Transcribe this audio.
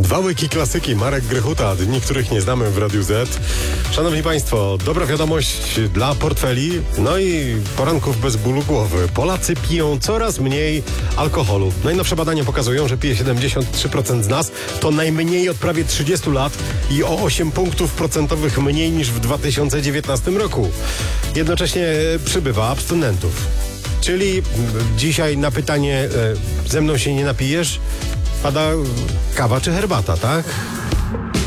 Dwa łyki klasyki, Marek Grechuta, dni, których nie znamy w Radiu Z. Szanowni Państwo, dobra wiadomość dla portfeli, no i poranków bez bólu głowy. Polacy piją coraz mniej alkoholu. Najnowsze badania pokazują, że pije 73% z nas, to najmniej od prawie 30 lat i o 8 punktów procentowych mniej niż w 2019 roku. Jednocześnie przybywa abstynentów. Czyli dzisiaj na pytanie, ze mną się nie napijesz, pada kawa czy herbata, tak?